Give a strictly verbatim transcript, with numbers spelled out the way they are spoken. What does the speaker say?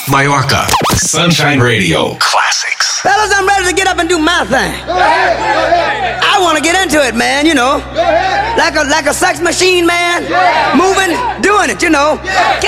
Mallorca. Sunshine Radio. Classics. Fellas, I'm ready to get up and do my thing. I want to get into it, man, you know. Like a, like a sex machine, man. Moving, doing it, you know.